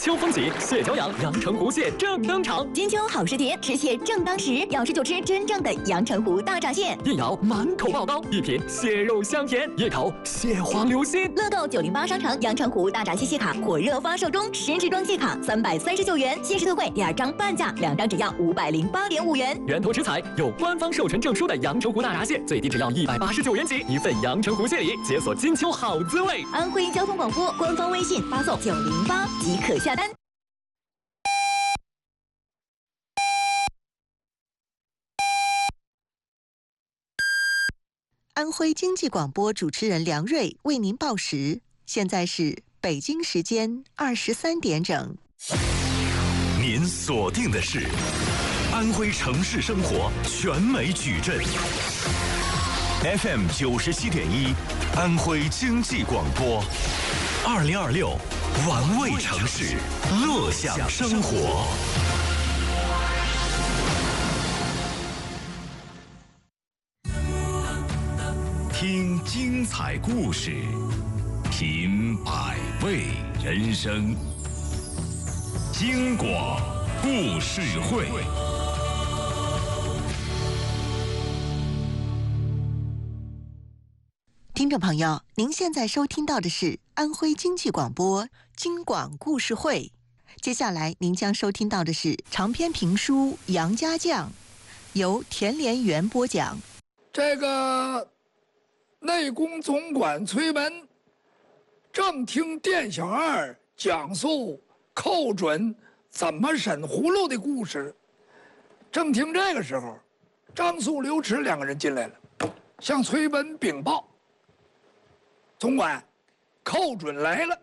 秋风起，蟹脚痒，阳澄湖蟹正登场。 金秋好时节，吃蟹正当时，要吃就吃真正的阳澄湖大闸蟹。 一咬满口爆刀，一品蟹肉香甜，一口蟹黄流心。 乐购908商城阳澄湖大闸蟹卡火热发售中，10支装蟹卡339元，限时特惠，2张半价，2张只要508.5元。 源头食材有官方授权证书的阳澄湖大闸蟹，最低只要189元起，一份阳澄湖蟹礼，解锁金秋好滋味。 安徽交通广播官方微信发送908即可下单。 安徽经济广播主持人梁瑞为您报时，现在是北京时间23点整。 您锁定的是安徽城市生活全美矩阵 FM 97.1，安徽经济广播，2026玩味城市，乐享生活。听精彩故事，品百味人生。京广故事会。 听众朋友，您现在收听到的是安徽经济广播京广故事会。接下来您将收听到的是长篇评书《杨家将》，由田连元播讲。 这个内宫总管崔文正听店小二讲述寇准怎么审葫芦的故事，正听这个时候，张素、刘迟两个人进来了，向崔文禀报：总管，寇准来了。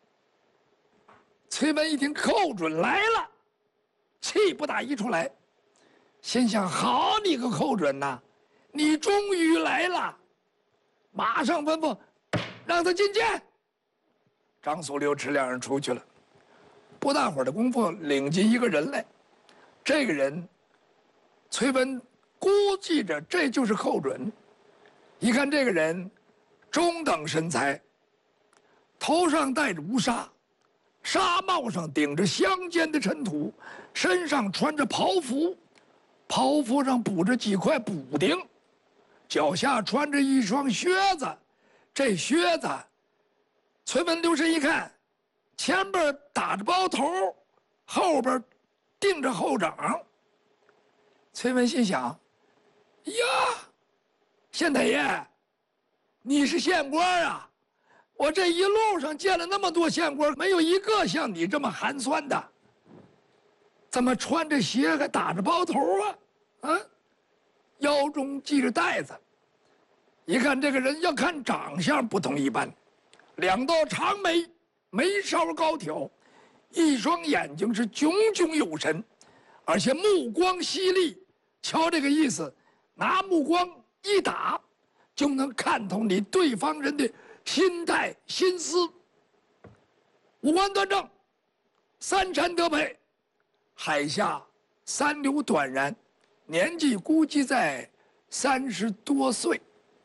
崔文一听寇准来了，气不打一处来，心想：好你个寇准呐，你终于来了！马上吩咐让他进见。张素、刘迟两人出去了，不大会儿的功夫，领进一个人来。这个人，崔文估计着这就是寇准。一看这个人，中等身材，头上戴着乌纱，纱帽上顶着乡间的尘土，身上穿着袍服，袍服上补着几块补丁，脚下穿着一双靴子。这靴子，崔文留神一看，前边打着包头，后边钉着后掌。崔文心想：呀，县太爷，你是县官啊！我这一路上见了那么多县官，没有一个像你这么寒酸的。怎么穿着鞋还打着包头啊？啊，腰中系着带子。一看这个人，要看长相不同一般，两道长眉，眉梢高挑，一双眼睛是炯炯有神，而且目光犀利。瞧这个意思，拿目光一打，就能看透你对方人的心态心思。五官端正，三禅德配，海下三流短髯，年纪估计在30多岁。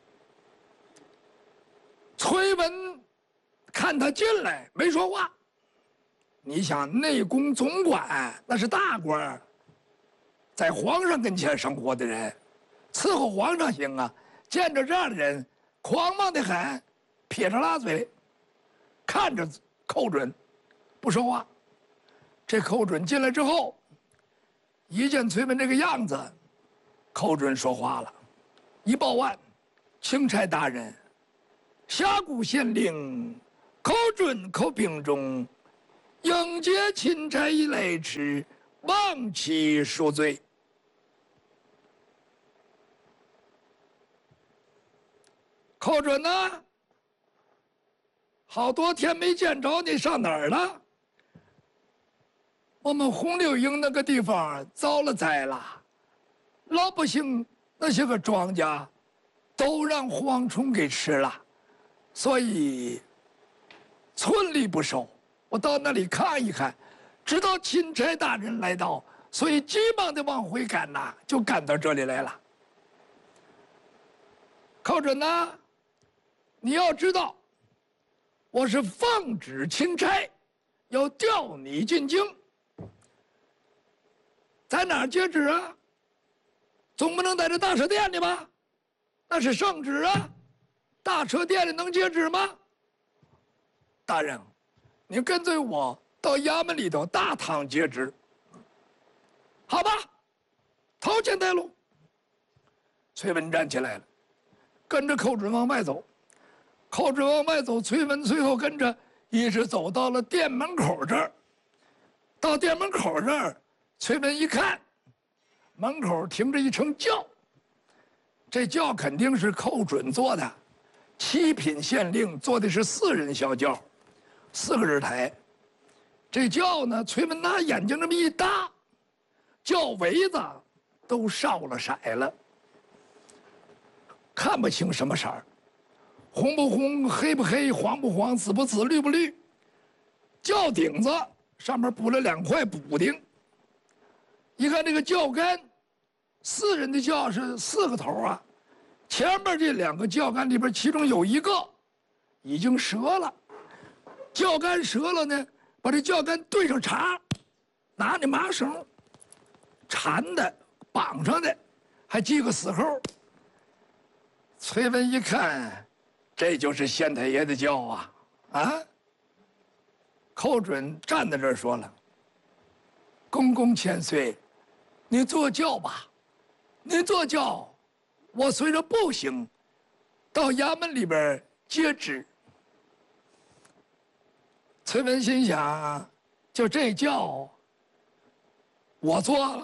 崔文看他进来没说话。你想，内宫总管那是大官，在皇上跟前生活的人，伺候皇上行啊。见着这样的人，狂妄的很，撇着拉嘴，看着寇准，不说话。这寇准进来之后，一见崔文这个样子，寇准说话了，一报案：钦差大人，峡谷县令寇准寇秉忠，应接钦差来迟，望其恕罪。寇准呢？好多天没见着你，上哪儿了？我们红柳营那个地方遭了灾了，老百姓那些个庄稼都让蝗虫给吃了，所以村里不收。我到那里看一看，直到钦差大人来到，所以急忙的往回赶呐，就赶到这里来了。寇准呐，你要知道，我是奉旨钦差， 要调你进京，在哪儿接旨啊？总不能在这大车店里吧？那是圣旨啊！大车店里能接旨吗？大人，你跟随我到衙门里头大堂接旨。好吧，头前带路。崔文站起来了，跟着寇准往外走。寇准往外走，崔文随后跟着，一直走到了店门口这儿。到店门口这儿，崔文一看，门口停着一乘轿。这轿肯定是寇准坐的，7品县令坐的是4人小轿，4个人台。这轿呢，崔文拿眼睛这么一搭，轿围子都烧了色了，看不清什么色儿，红不红，黑不黑，黄不黄，紫不紫，绿不绿。轿顶子上面补了2块补丁。一看这个轿杆，4人的轿是4个头啊，前面这2个轿杆里边，其中有一个已经折了。轿杆折了呢，把这轿杆对上茬，拿那麻绳缠的，绑上的，还系个死扣。崔文一看，这就是县太爷的轿啊！啊！寇准站在这儿说了：“公公千岁，你坐轿吧，你坐轿，我随着步行到衙门里边接旨。”崔文心想，就这轿，我坐了。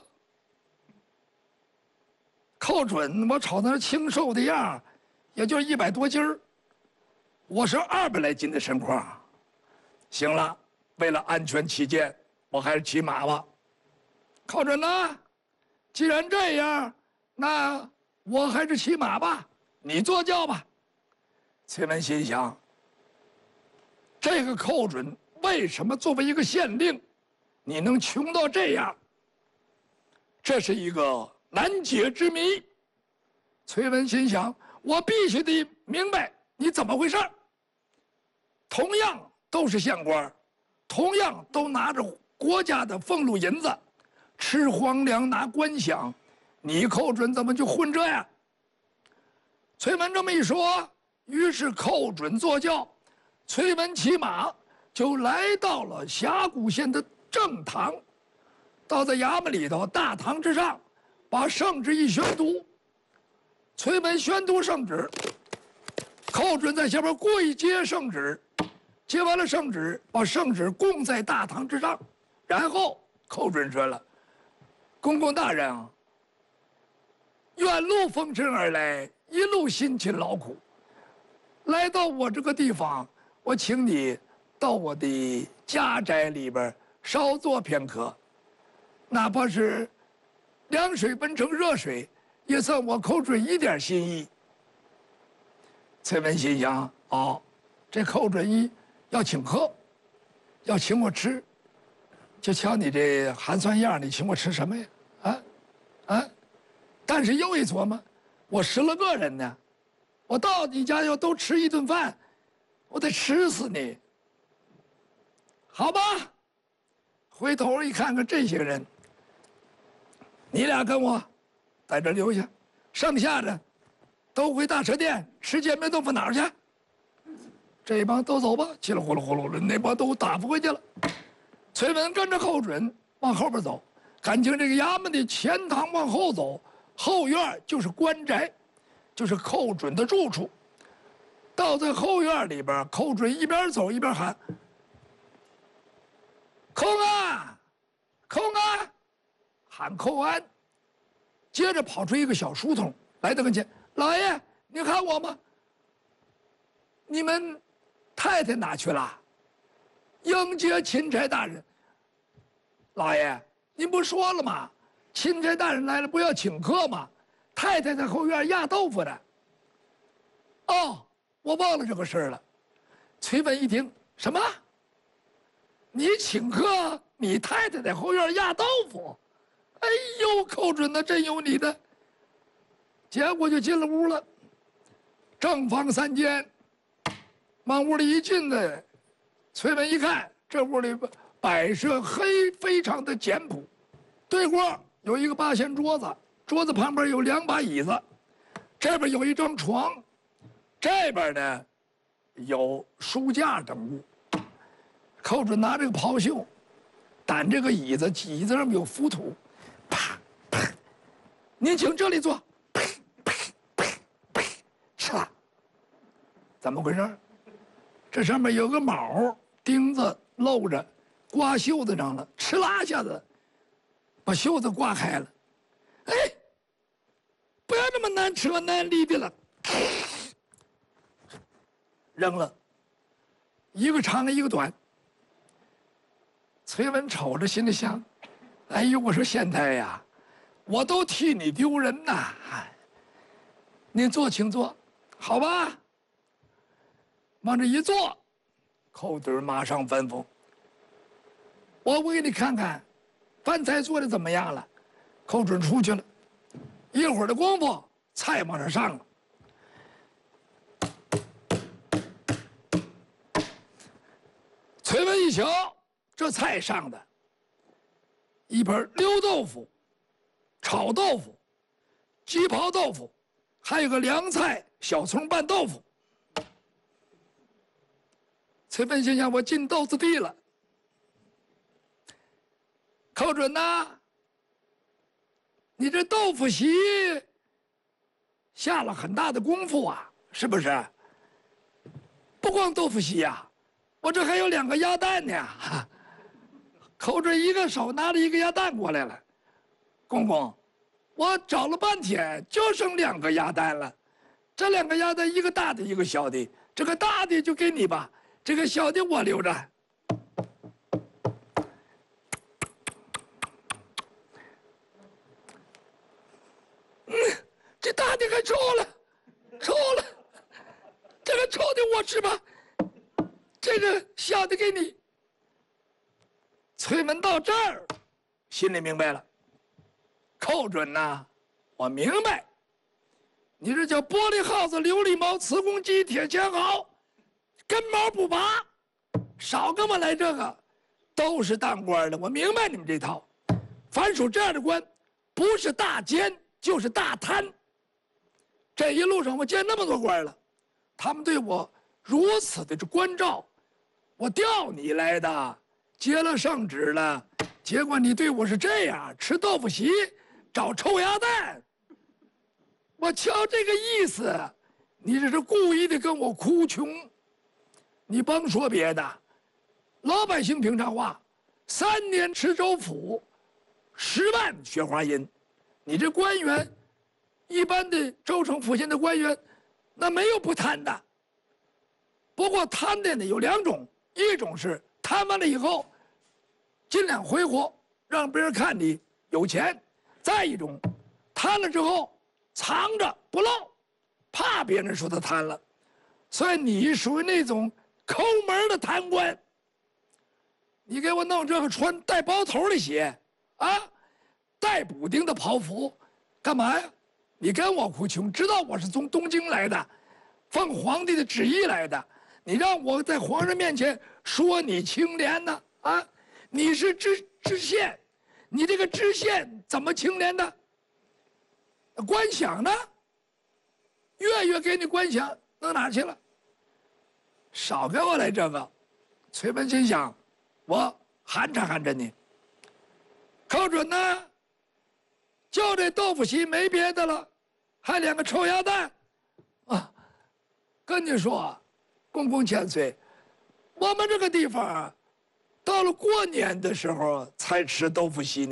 寇准，我瞅那清瘦的样，也就100多斤儿，我是200来斤的身况。行了，为了安全起见，我还是骑马吧。寇准呢？既然这样，那我还是骑马吧，你坐轿吧。崔文心想，这个寇准为什么作为一个县令，你能穷到这样？这是一个难解之谜。崔文心想，我必须得明白你怎么回事。同样都是县官，同样都拿着国家的俸禄银子，吃皇粮拿官饷，你寇准怎么就混这样？崔文这么一说，于是寇准坐轿，崔文骑马就来到了峡谷县的正堂。到在衙门里头大堂之上，把圣旨一宣读。崔文宣读圣旨，寇准在下边跪接圣旨，接完了圣旨，把圣旨供在大堂之上，然后寇准说了：“公公大人啊，远路风尘而来，一路辛勤劳苦，来到我这个地方，我请你到我的家宅里边稍坐片刻，哪怕是凉水温成热水，也算我寇准一点心意。”崔文心想：哦，这寇准一要请客，要请我吃，就瞧你这寒酸样，你请我吃什么呀？啊！但是又一琢磨，我10个人呢，我到你家要都吃一顿饭，我得吃死你。好吧，回头一看看这些人，你俩跟我在这留下，剩下的都回大车店吃煎饼豆腐脑去。这帮都走吧，叽里呼噜呼噜的，那帮都打发回去了。崔文跟着寇准往后边走，感情这个衙门的前堂往后走，后院就是官宅，就是寇准的住处。到在后院里边，寇准一边走一边喊：“寇安，寇安！”喊寇安。接着跑出一个小书童来到跟前：“老爷，你喊我吗？你们太太哪去了？迎接钦差大人。”老爷，您不说了吗？钦差大人来了，不要请客吗？太太在后院压豆腐呢。哦，我忘了这个事儿了。崔文一听，什么？你请客，你太太在后院压豆腐？哎呦，寇准呐，真有你的！结果就进了屋了。正房3间，往屋里一进呢，崔文一看， 这屋里摆设非常的简朴，对过有一个八仙桌子，桌子旁边有2把椅子，这边有一张床，这边呢有书架等物。寇准拿这个刨袖掸这个椅子，椅子上面有浮土，啪啪，您请这里坐，啪啪啪啪，哧，怎么回事？这上面有个卯钉子露着，挂袖子上了，哧啦一下子把袖子挂开了。哎，不要这么难扯难离的了，扔了，一个长一个短。崔文瞅着，心里想：“哎呦，我说县太呀，我都替你丢人呐！您坐，请坐，好吧？”往这一坐，寇准马上吩咐：“我给你看看，饭菜做的怎么样了？”寇准出去了，一会儿的功夫，菜往上上了。崔文一瞧，这菜上的一盆溜豆腐、炒豆腐、鸡刨豆腐，还有个凉菜小葱拌豆腐。崔文心想：我进豆子地了。寇准呐，你这豆腐席下了很大的功夫啊，是不是？不光豆腐席呀，我这还有2个鸭蛋呢。寇准一个手拿着一个鸭蛋过来了，公公，我找了半天就剩2个鸭蛋了，这2个鸭蛋一个大的一个小的，这个大的就给你吧，这个小的我留着。这大的还臭了，臭了，这个臭的我吃吧，这个小的给你。崔文到这儿，心里明白了。寇准呐，我明白，你这叫玻璃耗子、琉璃毛、磁公鸡、铁钱豪，根毛不拔，少跟我来这个，都是当官的，我明白你们这套。凡属这样的官，不是大奸就是大贪。这一路上我见那么多官了，他们对我如此的关照，我调你来的，接了圣旨了，结果你对我是这样，吃豆腐席，找臭鸭蛋。我瞧这个意思，你这是故意的跟我哭穷。你甭说别的，老百姓平常话，3年吃州府，10万雪花银。你这官员，一般的州城府县的官员，那没有不贪的。不过贪的呢有2种，一种是贪完了以后，尽量挥霍，让别人看你有钱；再一种，贪了之后藏着不露，怕别人说他贪了。所以你属于那种抠门的贪官。你给我弄这个穿带包头的鞋，啊，带补丁的袍服，干嘛呀？你跟我哭穷，知道我是从东京来的，奉皇帝的旨意来的，你让我在皇上面前说你清廉呢？啊，你是知县，你这个知县怎么清廉的？官饷呢？月月给你官饷，弄哪去了？少给我来这个！崔文心想，我寒碜寒碜你。寇准呢？就这豆腐席没别的了，还2个臭鸭蛋，啊！跟你说，公公千岁，我们这个地方，到了过年的时候才吃豆腐席呢。